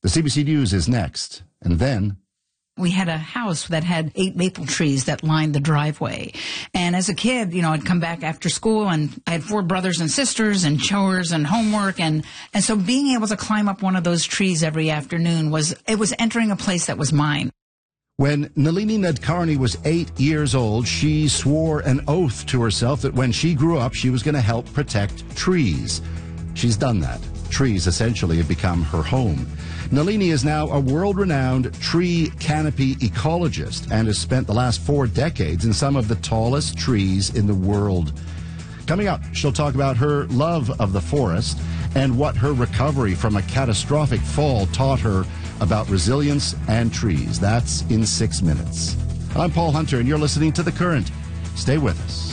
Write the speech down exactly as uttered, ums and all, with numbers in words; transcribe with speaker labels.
Speaker 1: The C B C News is next. And then...
Speaker 2: We had a house that had eight maple trees that lined the driveway. And as a kid, you know, I'd come back after school and I had four brothers and sisters and chores and homework. And, and so being able to climb up one of those trees every afternoon was, it was entering a place that was mine.
Speaker 1: When Nalini Nadkarni was eight years old, she swore an oath to herself that when she grew up, she was going to help protect trees. She's done that. Trees essentially have become her home. Nalini is now a world-renowned tree canopy ecologist and has spent the last four decades in some of the tallest trees in the world. Coming up, she'll talk about her love of the forest and what her recovery from a catastrophic fall taught her about resilience and trees. That's in six minutes. I'm Paul Hunter, and you're listening to The Current. Stay with us.